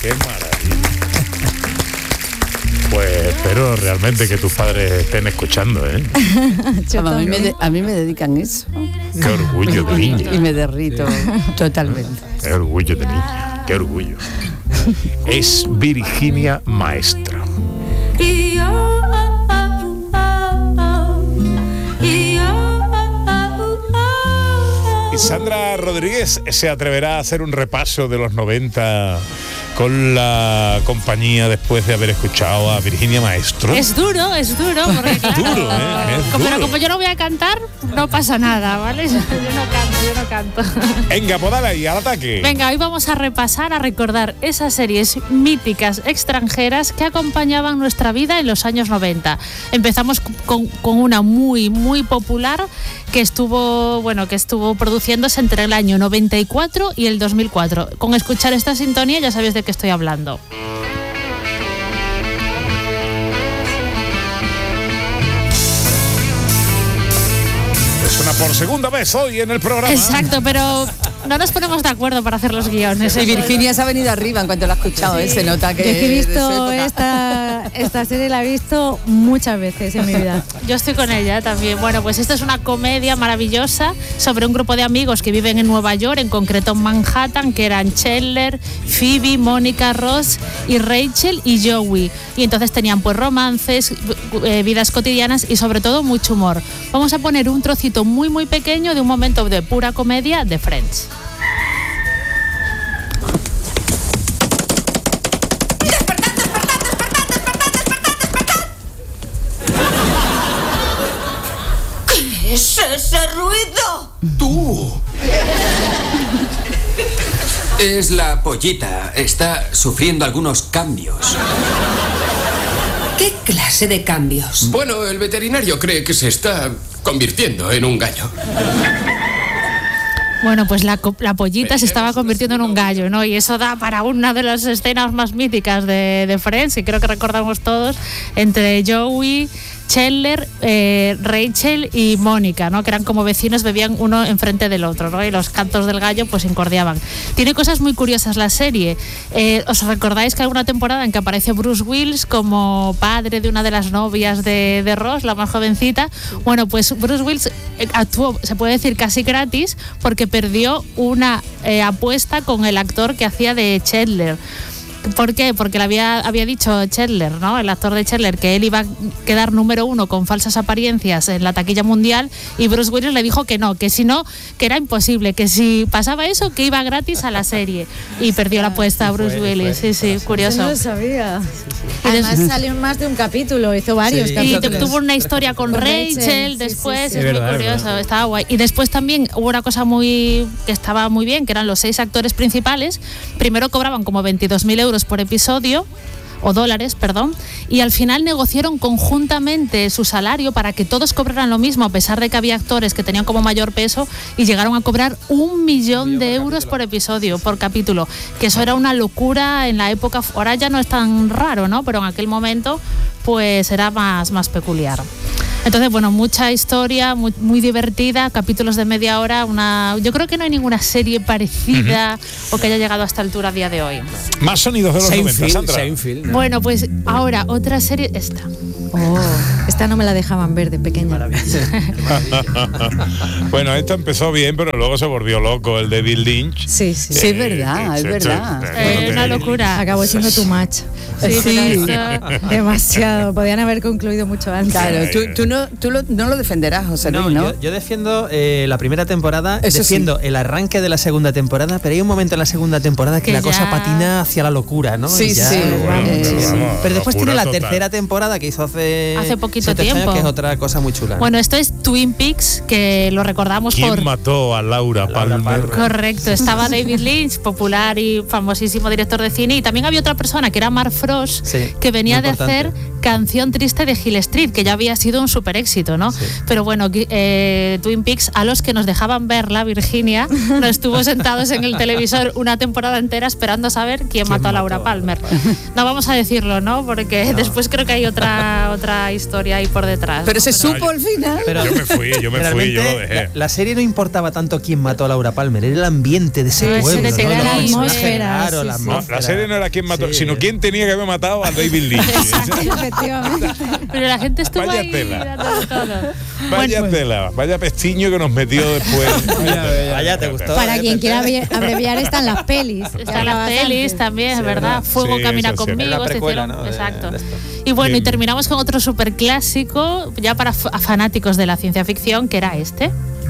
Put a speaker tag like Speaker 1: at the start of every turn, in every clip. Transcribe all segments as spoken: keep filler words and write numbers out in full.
Speaker 1: qué maravilla. Pues espero realmente que tus padres estén escuchando, ¿eh?
Speaker 2: a, mí me de, a mí me dedican eso.
Speaker 1: Qué orgullo de niña.
Speaker 2: Y me derrito totalmente.
Speaker 1: Qué orgullo de niña, qué orgullo. Es Virginia Maestro. Y Sandra Rodríguez se atreverá a hacer un repaso de los noventa con la compañía después de haber escuchado a Virginia Maestro.
Speaker 3: Es duro, es duro, porque claro,
Speaker 1: duro, ¿eh? Es
Speaker 3: como,
Speaker 1: duro.
Speaker 3: como yo no voy a cantar, no pasa nada, ¿vale? Yo, yo no canto, yo no canto.
Speaker 1: Venga, pues dale ahí, al ataque.
Speaker 3: Venga, hoy vamos a repasar, a recordar esas series míticas extranjeras que acompañaban nuestra vida en los años noventa. Empezamos con, con una muy, muy popular que estuvo, bueno, que estuvo produciéndose entre el año noventa y cuatro y el dos mil cuatro. Con escuchar esta sintonía ya sabéis de qué estoy hablando.
Speaker 1: Suena por segunda vez hoy en el programa.
Speaker 3: Exacto, pero no nos ponemos de acuerdo para hacer los guiones.
Speaker 2: Y Virginia se ha venido arriba en cuanto lo ha escuchado, sí. ¿eh? Se nota que...
Speaker 4: Yo he visto esta, esta serie, la he visto muchas veces en mi vida.
Speaker 3: Yo estoy con ella también. Bueno, pues esta es una comedia maravillosa sobre un grupo de amigos que viven en Nueva York, en concreto en Manhattan, que eran Chandler, Phoebe, Mónica, Ross y Rachel y Joey. Y entonces tenían pues romances, eh, vidas cotidianas y sobre todo mucho humor. Vamos a poner un trocito muy muy pequeño de un momento de pura comedia de Friends.
Speaker 5: ¡Despertad, despertad, despertad, despertad, despertad, despertad! ¿Qué es ese ruido?
Speaker 6: ¡Tú! Es la pollita. Está sufriendo algunos cambios.
Speaker 5: ¿Qué clase de cambios?
Speaker 6: Bueno, el veterinario cree que se está convirtiendo en un gallo.
Speaker 3: Bueno, pues la, la pollita se estaba convirtiendo en un gallo, ¿no? Y eso da para una de las escenas más míticas de, de Friends, que creo que recordamos todos, entre Joey, Chandler, eh, Rachel y Mónica, ¿no? Que eran como vecinos, bebían uno enfrente del otro, ¿no? Y los cantos del gallo pues incordiaban. Tiene cosas muy curiosas la serie. Eh, ¿Os recordáis que alguna temporada en que aparece Bruce Willis como padre de una de las novias de, de Ross, la más jovencita? Bueno, pues Bruce Willis actuó, se puede decir, casi gratis porque perdió una eh, apuesta con el actor que hacía de Chandler. ¿Por qué? Porque le había, había dicho Chandler, ¿no? El actor de Chandler, que él iba a quedar número uno con falsas apariencias en la taquilla mundial, y Bruce Willis le dijo que no, que si no, que era imposible, que si pasaba eso, que iba gratis a la serie. Y perdió la apuesta a Bruce Willis. Sí, sí, curioso.
Speaker 4: Yo no lo sabía. Además salió en más de un capítulo, hizo varios
Speaker 3: sí,
Speaker 4: capítulos.
Speaker 3: Y tuvo una historia con, con Rachel, Rachel después, sí, sí, sí. Es, es muy verdad, curioso, verdad. Estaba guay. Y después también hubo una cosa muy que estaba muy bien, que eran los seis actores principales. Primero cobraban como veintidós mil euros por episodio, o dólares, perdón, y al final negociaron conjuntamente su salario para que todos cobraran lo mismo, a pesar de que había actores que tenían como mayor peso, y llegaron a cobrar un millón de euros por episodio, por capítulo, que eso era una locura en la época. Ahora ya no es tan raro, ¿no? Pero en aquel momento pues era más, más peculiar. Entonces, bueno, mucha historia, muy, muy divertida, capítulos de media hora. Una, yo creo que no hay ninguna serie parecida uh-huh. o que haya llegado a esta altura a día de hoy.
Speaker 1: Más sonidos de los noventa, Sandra.
Speaker 3: Seinfeld, ¿no? Bueno, pues ahora otra serie, esta.
Speaker 4: Oh, esta no me la dejaban ver de pequeña.
Speaker 1: Bueno, esta empezó bien, pero luego se volvió loco el de Bill Lynch.
Speaker 2: Sí, sí, sí, eh, es verdad, eh, es verdad.
Speaker 3: Es una locura.
Speaker 4: Acabó siendo too much.
Speaker 3: Sí, sí.
Speaker 4: Demasiado. Podían haber concluido mucho antes.
Speaker 2: Claro, tú, tú, no, tú lo, no lo defenderás, José Luis, ¿no?
Speaker 7: Yo, yo defiendo eh, la primera temporada,
Speaker 2: Eso
Speaker 7: defiendo
Speaker 2: sí.
Speaker 7: el arranque de la segunda temporada, pero hay un momento en la segunda temporada que, que la ya... cosa patina hacia la locura, ¿no?
Speaker 2: Sí,
Speaker 7: ya,
Speaker 2: sí.
Speaker 7: Bueno,
Speaker 2: eh,
Speaker 7: sí, sí. Pero después tiene la
Speaker 1: total.
Speaker 7: tercera temporada que hizo hace...
Speaker 3: Hace poquito tiempo.
Speaker 7: Años, que es otra cosa muy chula.
Speaker 3: Bueno, esto es Twin Peaks, que lo recordamos
Speaker 1: ¿Quién
Speaker 3: por...
Speaker 1: ¿Quién mató a Laura, Laura Palmer? Palmer?
Speaker 3: Correcto, estaba David Lynch, popular y famosísimo director de cine, y también había otra persona que era Mark Frost, sí, que venía de hacer Canción Triste de Hill Street, que ya había sido un super éxito, ¿no? Sí. Pero bueno, eh, Twin Peaks, a los que nos dejaban verla, Virginia, nos estuvo sentados en el televisor una temporada entera esperando a saber quién, ¿Quién mató a Laura mató? Palmer. No vamos a decirlo, ¿no? Porque no. después creo que hay otra, otra historia historia ahí por detrás.
Speaker 2: Pero
Speaker 3: ¿no?
Speaker 2: se supo al final.
Speaker 7: Pero
Speaker 1: Yo me fui, yo me fui, yo lo
Speaker 7: realmente,
Speaker 1: dejé.
Speaker 7: La, la serie no importaba tanto quién mató a Laura Palmer, era el ambiente de ese
Speaker 3: No, ese
Speaker 7: pueblo,
Speaker 3: de
Speaker 7: ¿no?
Speaker 3: tener
Speaker 7: Los
Speaker 3: la
Speaker 7: personajes,
Speaker 4: atmósfera,
Speaker 7: claro,
Speaker 4: sí,
Speaker 7: la
Speaker 4: sí.
Speaker 1: No,
Speaker 7: atmósfera.
Speaker 1: la serie no era quién mató,
Speaker 7: Sí.
Speaker 1: sino quién tenía que haber matado a David Lynch.
Speaker 4: Efectivamente.
Speaker 3: Pero la gente estuvo
Speaker 1: Vaya
Speaker 3: ahí
Speaker 1: tela.
Speaker 3: dándolo todo.
Speaker 1: Vaya
Speaker 3: Bueno,
Speaker 1: tela, vaya pestiño que nos metió después.
Speaker 7: Vaya, te gustó.
Speaker 4: Para
Speaker 7: ¿eh,
Speaker 4: quien
Speaker 7: Pepe?
Speaker 4: quiera abrevi- abreviar están las pelis.
Speaker 3: están las pelis también, es verdad. Fuego
Speaker 1: Sí,
Speaker 3: camina
Speaker 1: esa serie.
Speaker 3: conmigo.
Speaker 7: Es la
Speaker 3: se
Speaker 7: precuela,
Speaker 3: hicieron-
Speaker 7: ¿no? de-
Speaker 3: Exacto.
Speaker 7: de esto.
Speaker 3: Y bueno,
Speaker 1: Bien.
Speaker 3: y terminamos con otro superclásico, ya para f- fanáticos de la ciencia ficción, que era este.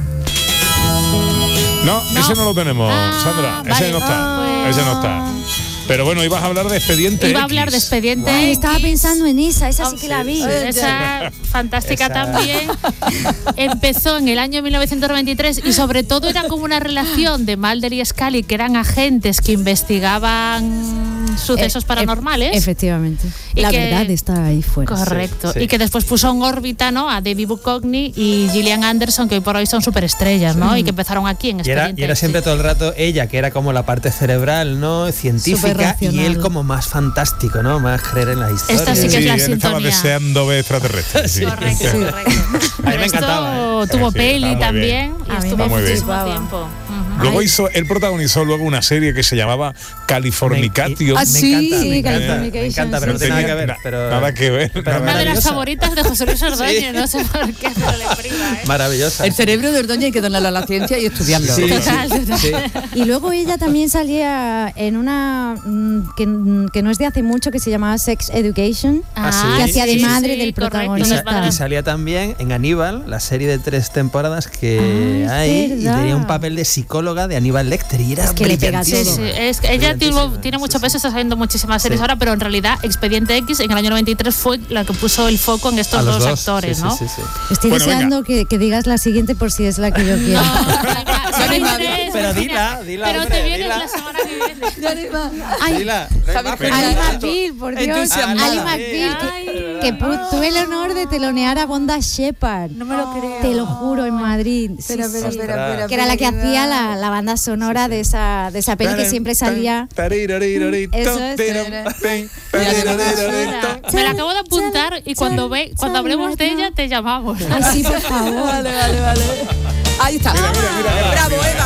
Speaker 1: No,
Speaker 3: No.
Speaker 1: ese no lo tenemos,
Speaker 3: Ah,
Speaker 1: Sandra. Ese
Speaker 3: vale.
Speaker 1: no está.
Speaker 3: Ah, pues-
Speaker 1: Ese no está. Pero bueno, ibas a hablar de Expediente
Speaker 3: Iba a
Speaker 1: X.
Speaker 3: hablar de Expediente
Speaker 4: Ay,
Speaker 3: X.
Speaker 4: estaba pensando en esa, esa sí que la vi.
Speaker 3: Esa fantástica
Speaker 7: Esa.
Speaker 3: también. Empezó en el año mil novecientos noventa y tres y sobre todo era como una relación de Mulder y Scully, que eran agentes que investigaban sucesos
Speaker 4: Eh,
Speaker 3: paranormales.
Speaker 4: e- Efectivamente.
Speaker 3: Y
Speaker 4: La
Speaker 3: que-
Speaker 4: verdad está ahí fuera.
Speaker 3: Correcto.
Speaker 7: Sí, sí.
Speaker 3: Y que después puso en órbita, ¿no?, a David Duchovny y Gillian Anderson, que hoy por hoy son superestrellas, ¿no? Y que empezaron aquí en
Speaker 7: Y era,
Speaker 3: Expediente
Speaker 7: y era
Speaker 3: X.
Speaker 7: siempre todo el rato ella, que era como la parte cerebral, ¿no? Científica, y
Speaker 4: Superracional.
Speaker 7: él como más fantástico, ¿no? Más creer en las historias.
Speaker 3: Esta sí que
Speaker 1: Sí,
Speaker 3: es la
Speaker 1: él estaba
Speaker 3: sintonía.
Speaker 1: deseando ver extraterrestres. sí.
Speaker 3: Correcto,
Speaker 1: Sí.
Speaker 3: correcto.
Speaker 7: A mí
Speaker 3: Pero
Speaker 7: me
Speaker 3: esto
Speaker 7: encantaba, ¿eh?
Speaker 3: tuvo
Speaker 1: Sí,
Speaker 3: peli
Speaker 1: está muy
Speaker 3: también
Speaker 4: A
Speaker 3: y
Speaker 4: mí
Speaker 3: estuvo
Speaker 1: me
Speaker 3: muchísimo
Speaker 4: flipaba.
Speaker 3: tiempo. Ujú.
Speaker 1: Luego
Speaker 4: Ay.
Speaker 1: hizo, él protagonizó luego una serie que se llamaba Californication.
Speaker 7: Me,
Speaker 2: Ah,
Speaker 7: me
Speaker 2: sí,
Speaker 7: encanta,
Speaker 4: sí,
Speaker 7: me encanta,
Speaker 4: Californication,
Speaker 7: me encanta, pero no
Speaker 1: sí.
Speaker 7: tiene nada que ver.
Speaker 1: Na-
Speaker 7: Pero,
Speaker 1: nada que ver.
Speaker 7: pero
Speaker 1: nada.
Speaker 3: Una de las
Speaker 7: maravillosa.
Speaker 3: favoritas de José Luis Ordóñez,
Speaker 7: Sí.
Speaker 3: no sé por qué, pero le priva, ¿eh?
Speaker 7: Maravillosa.
Speaker 2: El cerebro de Ordoña hay que donarlo a la ciencia y estudiarlo.
Speaker 7: Sí,
Speaker 3: Total, total.
Speaker 7: sí.
Speaker 4: Y luego ella también salía en una mm, que, mm, que no es de hace mucho, que se llamaba Sex Education.
Speaker 7: Ah, sí.
Speaker 4: Que hacía de
Speaker 3: sí,
Speaker 4: madre
Speaker 3: sí,
Speaker 4: del
Speaker 3: correcto,
Speaker 4: protagonista.
Speaker 3: las madres-
Speaker 7: Y salía también en Aníbal, la serie de tres temporadas que
Speaker 4: Ah, es
Speaker 7: hay, y
Speaker 4: verdad.
Speaker 7: tenía un papel de psicóloga de Aníbal Lecter y era
Speaker 4: Es que le pega
Speaker 3: Sí,
Speaker 7: brillantísimo.
Speaker 3: sí, es que ella tuvo-
Speaker 7: Brillantísima,
Speaker 3: tiene
Speaker 7: sí,
Speaker 3: mucho
Speaker 7: sí.
Speaker 3: peso, está saliendo muchísimas series
Speaker 7: Sí.
Speaker 3: ahora, pero en realidad Expediente X en el año noventa y tres fue la que puso el foco en estos
Speaker 7: A los
Speaker 3: dos,
Speaker 7: dos,
Speaker 3: actores,
Speaker 7: sí,
Speaker 3: ¿no?
Speaker 7: sí, sí, sí.
Speaker 4: Estoy
Speaker 1: Bueno,
Speaker 4: deseando que, que digas la siguiente por si es la que yo quiero.
Speaker 3: No, son
Speaker 2: anima.
Speaker 3: tres,
Speaker 7: Pero
Speaker 3: Virginia,
Speaker 7: dila, dila,
Speaker 3: Pero
Speaker 7: hombre,
Speaker 3: te vienes
Speaker 7: dila.
Speaker 3: la semana que viene.
Speaker 4: Ay,
Speaker 7: Dila,
Speaker 2: Javi
Speaker 7: va,
Speaker 2: Fernández.
Speaker 4: Ali
Speaker 7: pero-
Speaker 4: McBeal, por Dios.
Speaker 2: Entusiasmada.
Speaker 4: Ali McBeal,
Speaker 3: Ay,
Speaker 4: que, que pu- tuve el honor de telonear a Bonda Shepard.
Speaker 3: No me lo creo.
Speaker 4: Te lo juro, en Madrid. Sí,
Speaker 2: Espera,
Speaker 4: sí.
Speaker 2: espera, espera, espera,
Speaker 4: Que era la que
Speaker 2: espera,
Speaker 4: hacía la, la banda sonora de esa de esa peli que siempre salía. Eso es.
Speaker 3: Me la acabo de apuntar y cuando ve, cuando hablemos de ella te llamamos.
Speaker 4: Ay, sí, por favor.
Speaker 2: Vale, vale, vale. Ahí está.
Speaker 1: Mira, mira, mira, mira.
Speaker 2: Bravo, Eva.